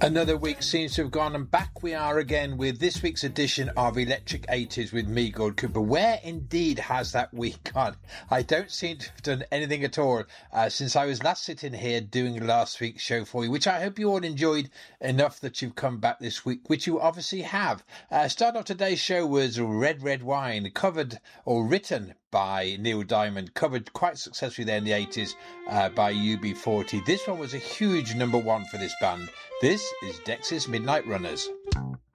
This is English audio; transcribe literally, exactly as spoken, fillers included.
Another week seems to have gone, and back we are again with this week's edition of Electric eighties with me, Gord Cooper. Where indeed has that week gone? I don't seem to have done anything at all uh, since I was last sitting here doing last week's show for you, which I hope you all enjoyed enough that you've come back this week, which you obviously have. Uh, start off today's show was Red Red Wine, covered or written by Neil Diamond, covered quite successfully there in the eighties uh, by U B forty. This one was a huge number one for this band. This is Dexys Midnight Runners.